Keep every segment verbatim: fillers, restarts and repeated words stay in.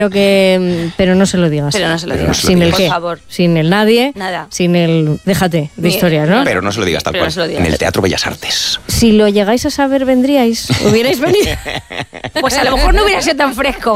Pero, que, pero no se lo digas. Pero no se lo digas. No se lo Sin digas. el Por qué. favor. Sin el nadie. Nada. Sin el... Déjate de Ni- historias, ¿no? Pero no se lo digas tal Pero no cual. se lo digas. En el Teatro Bellas Artes. Si lo llegáis a saber, vendríais. ¿Hubierais venido? Pues a lo mejor no hubiera sido tan fresco.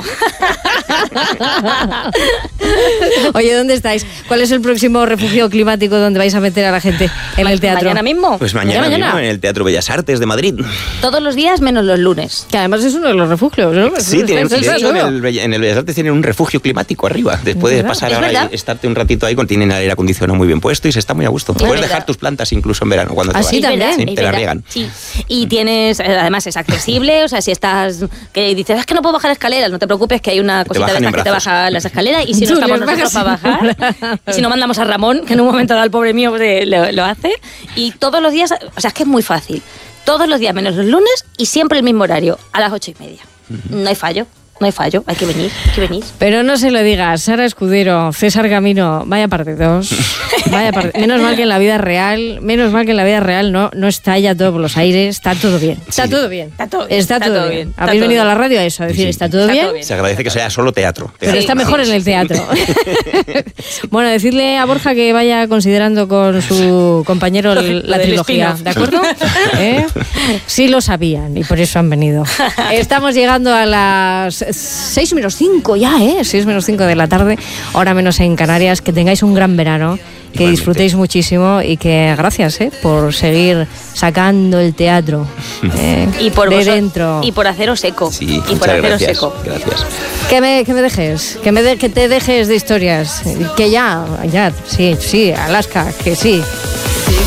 Oye, ¿dónde estáis? ¿Cuál es el próximo refugio climático donde vais a meter a la gente en el teatro? Mañana mismo. Pues mañana, ¿Ya mañana? mismo en el Teatro Bellas Artes de Madrid. Todos los días menos los lunes. Que además es uno de los refugios, ¿no? Sí, tienen, Es- es- de es- hecho, en es- el, Bella- en el Bellas Artes tienen un refugio climático arriba. Después de verdad, pasar es ahora verdad. y estarte un ratito ahí, tienen el aire acondicionado muy bien puesto y se está muy a gusto. Puedes verdad. dejar tus plantas incluso en verano cuando te ¿Ah, vas. sí, también? Sí, Es te la verdad. riegan. Sí. Y tienes, eh, además es accesible, o sea, si estás, que dices, es que no puedo bajar escaleras, no te preocupes, que hay una cosita de bajan estas en que te brazos. baja las escaleras, y si no Tú estamos les nosotros para bajas en bajar, y si no mandamos a Ramón, que en un momento dado el pobre mío pues, lo, lo hace, y todos los días, o sea, es que es muy fácil, todos los días menos los lunes y siempre el mismo horario, a las ocho y media. No hay fallo. No hay fallo, hay que venir, hay que venir. Pero no se lo digas, Sara Escudero, César Camino, vaya partidos. Vaya part- menos mal que en la vida real, menos mal que en la vida real no, no estalla todo por los aires, está todo bien. Está Sí. todo bien. Está todo bien, Está está todo todo bien. bien, está Habéis todo venido a bien. la radio a eso, a decir, Sí. ¿está todo Está bien? todo bien. Se agradece que sea solo teatro. Pero teatro. está mejor en el teatro. Bueno, decirle a Borja que vaya considerando con su compañero el- la del trilogía, spin-off. ¿de acuerdo? ¿Eh? Sí lo sabían y por eso han venido. Estamos llegando a las seis menos cinco ya, ¿eh? seis menos cinco de la tarde, hora menos en Canarias. Que tengáis un gran verano, que Igualmente. disfrutéis muchísimo y que gracias ¿eh? por seguir sacando el teatro ¿eh? Y por de vosot- dentro. y por haceros seco. Sí, y por muchas haceros gracias. seco. Gracias. Que me, que me dejes, que, me de- que te dejes de historias. Que ya, ya, sí, sí, Alaska, que sí.